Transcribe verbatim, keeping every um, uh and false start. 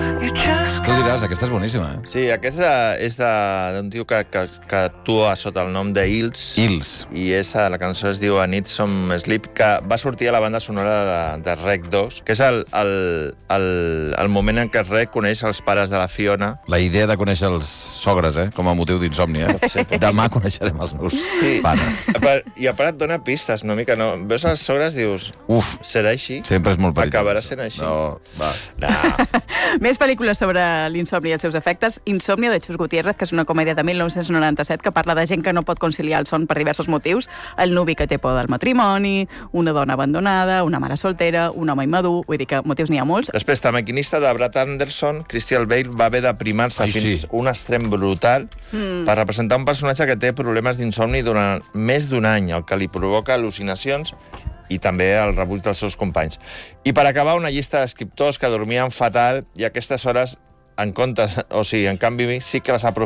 Tu diràs, aquesta és boníssima, eh? Sí, aquesta és de- d'un tio que, que, que actua sota el nom de Hills. Hills. I és, eh, la cançó es diu A Need Some Sleep, que va sortir a la banda sonora de, de Rec dos, que és el, el, el, el moment en què Rec coneix els pares de la Fiona. La idea de conèixer els sogres, eh? Com a motiu d'insomni, eh? Pot ser, pot ser. Demà coneixerem els meus Sí. pares. Per- I a part et dona pistes una mica, no? Veus els sogres, dius, Uf, serà així? sempre és molt petit. Acabarà sent així. No, va. No. Més pel·lícules sobre l'insomni i els seus efectes. Insòmnia, de Xus Gutiérrez, que és una comèdia de mil nou-cents noranta-set que parla de gent que no pot conciliar el son per diversos motius. El nuvi que té por del matrimoni, una dona abandonada, una mare soltera, un home immadur... Vull dir que motius n'hi ha molts. Després, de maquinista de Brad Anderson, Christian Bale va haver d'aprimar-se Ai, fins sí. un extrem brutal Mm. per representar un personatge que té problemes d'insomni durant més d'un any, el que li provoca al·lucinacions i també el rebuig dels seus companys. I per acabar, una llista d'escriptors que dormien fatal i a aquestes hores, en comptes, o sigui, en canvi, sí que les aprofitaven